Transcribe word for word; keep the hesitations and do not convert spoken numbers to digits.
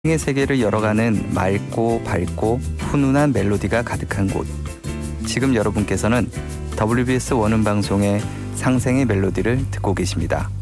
의 세계를 열어가는 맑고 밝고 훈훈한 멜로디가 가득한 곳. 지금 여러분께서는 더블유비에스 원음방송의 상생의 멜로디를 듣고 계십니다.